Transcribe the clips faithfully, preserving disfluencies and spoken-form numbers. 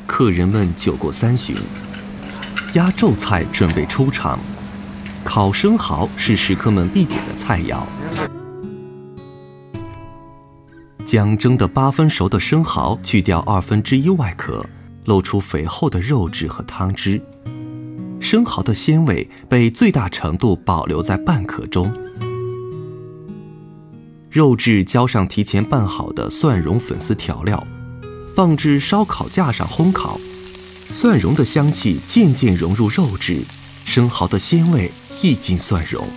客人们酒过三巡，压轴菜准备出场。烤生蚝是食客们必点的菜肴。将蒸得八分熟的生蚝去掉二分之一外壳，露出肥厚的肉质和汤汁。生蚝的鲜味被最大程度保留在半壳中。肉质浇上提前拌好的蒜蓉粉丝调料，放置烧烤架上烘烤。蒜蓉的香气渐渐融入肉质，生蚝的鲜味溢进蒜蓉。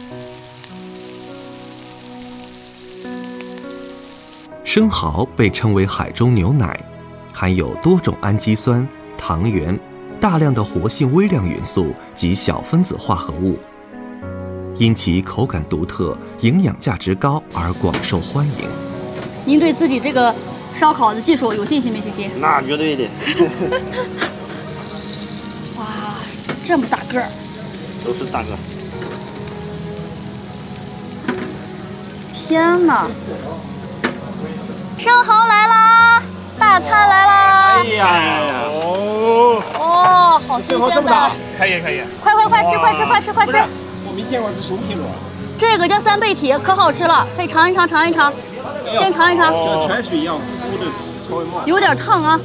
生蚝被称为海中牛奶，含有多种氨基酸、糖原、大量的活性微量元素及小分子化合物，因其口感独特、营养价值高而广受欢迎。 您对自己这个烧烤的技术有信心没信心？ 那绝对的。 哇，这么大个儿！ 都是大个。 天哪！生蚝来啦！大餐来啦！ 哎呀，哦， 哦，好新鲜的！ 可以可以， 快快快吃，快吃，快吃，快吃！ 我没见过这熟皮螺。 这个叫三倍体，可好吃了，可以尝一尝，尝一尝。先尝一尝。 像泉水一样糊的，稍微慢。 有点烫啊。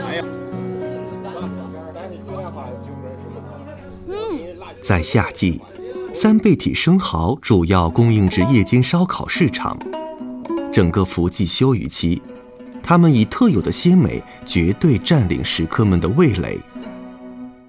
嗯， 在夏季，三倍体生蚝主要供应至夜间烧烤市场。整个伏季休渔期，它们以特有的鲜美绝对占领食客们的味蕾。